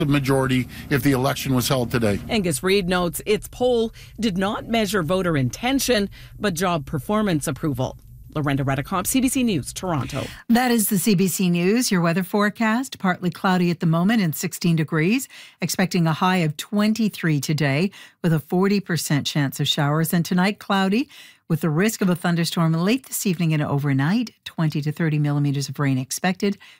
majority if the election was held today. Angus Reid notes its poll did not measure voter intention, but job performance approval. Lorenda Redicomp, CBC News, Toronto. That is the CBC News. Your weather forecast, partly cloudy at the moment and 16 degrees. Expecting a high of 23 today with a 40% chance of showers. And tonight, cloudy with the risk of a thunderstorm late this evening and overnight. 20 to 30 millimeters of rain expected.